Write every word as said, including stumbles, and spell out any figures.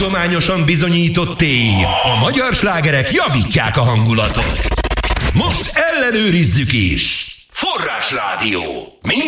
tudományosan bizonyított tény. A magyar slágerek javítják a hangulatot. Most ellenőrizzük is. Forrásrádió.